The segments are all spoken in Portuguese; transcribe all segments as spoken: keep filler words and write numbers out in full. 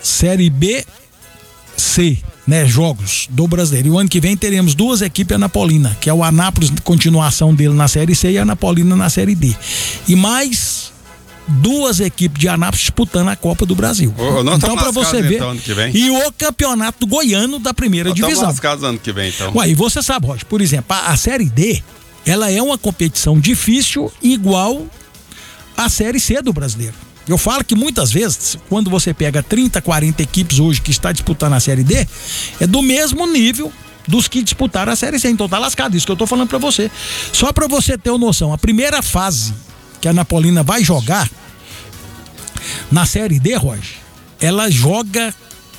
Série B, C, né, jogos do Brasileiro. E o ano que vem teremos duas equipes anapolina, que é o Anápolis, continuação dele na Série C, e a Anapolina na Série D. E mais duas equipes de Anápolis disputando a Copa do Brasil. Ô, nós então, para você ver. Então, ano que vem. E o campeonato goiano da primeira nós divisão. Estamos lascados ano que vem, então. Ué, e você sabe, Roger, por exemplo, a, a Série D, ela é uma competição difícil igual a Série C do Brasileiro. Eu falo que muitas vezes, quando você pega trinta, quarenta equipes hoje que está disputando a Série D, é do mesmo nível dos que disputaram a Série C. Então tá lascado, isso que eu tô falando pra você. Só pra você ter uma noção, a primeira fase que a Anapolina vai jogar na Série D, Roger, ela joga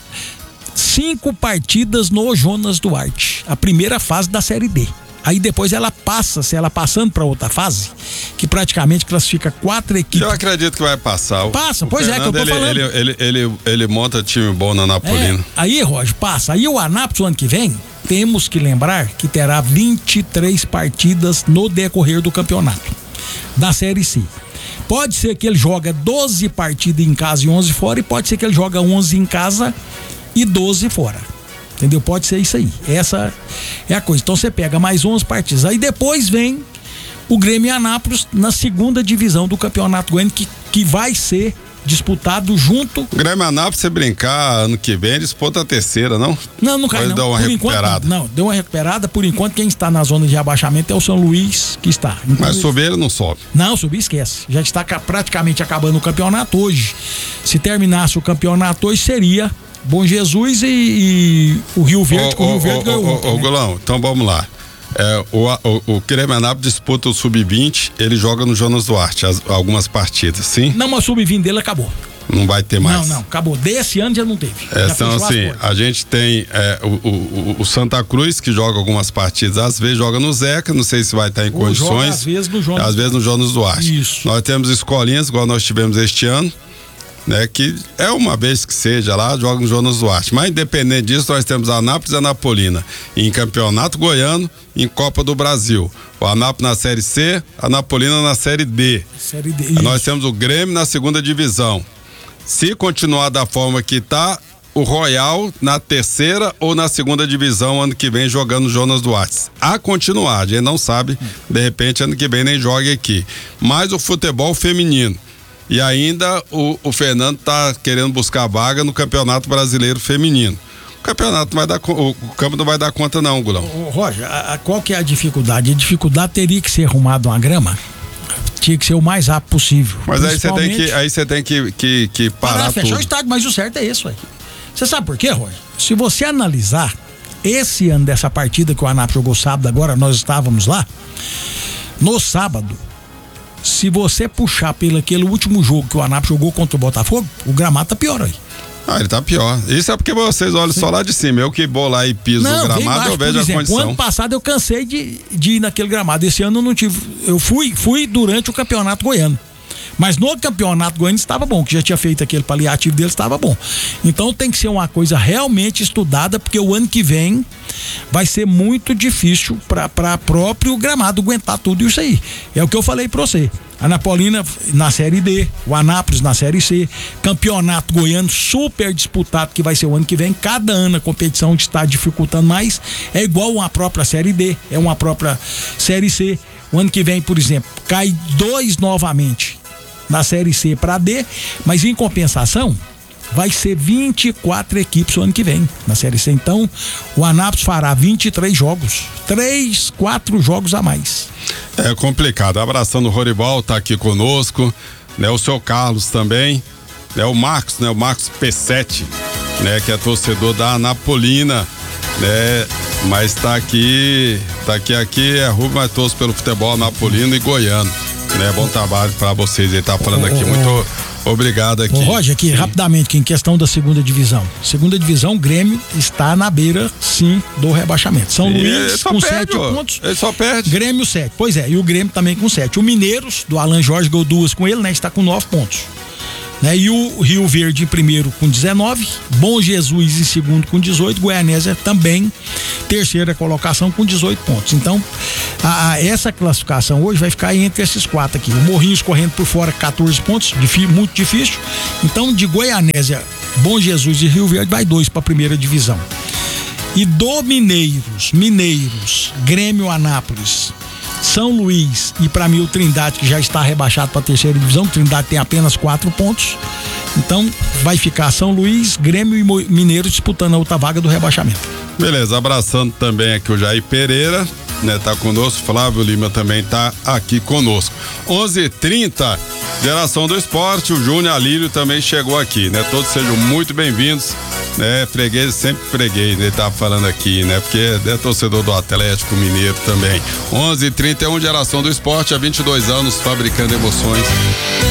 cinco partidas no Jonas Duarte, a primeira fase da Série D. Aí depois ela passa, se ela passando para outra fase, que praticamente classifica quatro equipes. Eu acredito que vai passar. Passa, o pois Fernando, é, que eu tô ele, falando. Ele, ele, ele, ele monta time bom na Anapolina. É, aí, Roger, passa. Aí o Anápolis, o ano que vem, temos que lembrar que terá vinte e três partidas no decorrer do campeonato da Série C. Pode ser que ele joga doze partidas em casa e onze fora, e pode ser que ele joga onze em casa e doze fora. Entendeu? Pode ser isso aí. Essa é a coisa. Então você pega mais onze partidas. Aí depois vem o Grêmio e Anápolis na segunda divisão do Campeonato Goiano, que, que vai ser disputado junto. O Grêmio e Anápolis, se brincar ano que vem, disputa a terceira, não? Não, não cai, não. Deu uma por recuperada. Enquanto, não, deu uma recuperada. Por enquanto, quem está na zona de rebaixamento é o São Luís, que está. Então, mas subir ele não sobe. Não, subir esquece. Já está praticamente acabando o campeonato hoje. Se terminasse o campeonato hoje, seria Bom Jesus e, e o Rio Verde, ô, o Rio Verde ô, ganhou. Ô, ontem, ô, né? Golão, então vamos lá. É, o, o, o Grêmio Anápolis disputa o sub vinte, ele joga no Jonas Duarte, as, algumas partidas, sim? Não, mas o sub vinte dele acabou. Não vai ter mais. Não, não, acabou. Desse ano já não teve. É, já então, assim, a gente tem é, o, o, o Santa Cruz, que joga algumas partidas, às vezes joga no Zeca, não sei se vai estar em Ou condições. joga, às vezes no Jonas. Às vezes no Jonas Duarte. Isso. Nós temos escolinhas, igual nós tivemos este ano, né, que é uma vez que seja lá, joga no Jonas Duarte. Mas independente disso, nós temos Anápolis e Anapolina em Campeonato Goiano, em Copa do Brasil. O Anápolis na Série C, a Anapolina na Série D. Série D. Nós temos o Grêmio na segunda divisão. Se continuar da forma que está, o Royal na terceira ou na segunda divisão ano que vem jogando Jonas Duarte. A continuar, a gente não sabe, de repente ano que vem nem joga aqui. Mas o futebol feminino. E ainda o, o Fernando tá querendo buscar vaga no Campeonato Brasileiro Feminino. O campeonato não vai dar, o campo não vai dar conta não, Gulão. Ô, Roger, a, a, qual que é a dificuldade? A dificuldade teria que ser arrumado uma grama, tinha que ser o mais rápido possível. Mas aí você tem que, aí você tem que, que, que parar, parar fechar tudo. o estádio, mas o certo é isso, ué. Você sabe por quê, Roger? Se você analisar esse ano dessa partida que o Anápolis jogou sábado, agora nós estávamos lá, no sábado, se você puxar pelo aquele último jogo que o Anápolis jogou contra o Botafogo, o gramado tá pior aí. Ah, ele tá pior. Isso é porque vocês olham Sim. só lá de cima. Eu que vou lá e piso não, no gramado, eu vejo exemplo, a condição. O ano passado eu cansei de, de ir naquele gramado. Esse ano eu não tive. Eu fui, fui durante o Campeonato Goiano. Mas no Campeonato Goiano estava bom, que já tinha feito aquele paliativo dele, estava bom. Então tem que ser uma coisa realmente estudada, porque o ano que vem vai ser muito difícil para próprio gramado aguentar tudo isso aí. É o que eu falei para você. A Anapolina na Série D, o Anápolis na Série C, Campeonato Goiano super disputado que vai ser o ano que vem. Cada ano a competição está dificultando mais. É igual uma própria Série D, é uma própria Série C. O ano que vem, por exemplo, cai dois novamente na Série C para D, mas em compensação vai ser vinte e quatro equipes o ano que vem na Série C. Então o Anápolis fará vinte e três jogos, três, quatro jogos a mais. É complicado. Abraçando o Roribal, tá aqui conosco, né? O seu Carlos também, né? O Marcos, né? O Marcos P sete, né? Que é torcedor da Anapolina, né? Mas tá aqui, tá aqui, aqui é Rubio, mas torço pelo futebol anapolino e goiano, né? Bom trabalho pra vocês, ele tá falando aqui, muito obrigado aqui. Ô, Roger, aqui, sim, rapidamente, que em questão da segunda divisão. Segunda divisão, o Grêmio está na beira, sim, do rebaixamento. São sim, Luís com perde, sete ó. pontos. Ele só perde. Grêmio sete. Pois é, e o Grêmio também com sete. O Mineiros, do Alan Jorge, ganhou duas com ele, né? Está com nove pontos. Né? E o Rio Verde em primeiro com dezenove, Bom Jesus em segundo com dezoito, Goianésia também terceira colocação com dezoito pontos. Então, a, a, essa classificação hoje vai ficar entre esses quatro aqui. O Morrinhos correndo por fora, quatorze pontos, difí, muito difícil. Então, de Goianésia Bom Jesus e Rio Verde vai dois para a primeira divisão. E do Mineiros, Mineiros, Grêmio Anápolis, São Luís e para mim o Trindade, que já está rebaixado para a terceira divisão. O Trindade tem apenas quatro pontos. Então vai ficar São Luís, Grêmio e Mineiros disputando a outra vaga do rebaixamento. Beleza, abraçando também aqui o Jair Pereira, né, tá conosco. Flávio Lima também tá aqui conosco. onze e trinta, Geração do Esporte, o Júnior Alírio também chegou aqui, né? Todos sejam muito bem-vindos, né? Freguês, sempre freguês, ele tá falando aqui, né? Porque é torcedor do Atlético Mineiro também. onze e trinta é um Geração do Esporte, há vinte e dois anos, fabricando emoções.